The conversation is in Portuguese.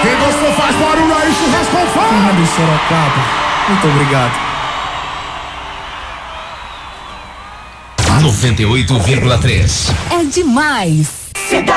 Quem gostou faz barulho aí, churrasco com fome. Fernando Sorocaba, muito obrigado. 98,3 É demais.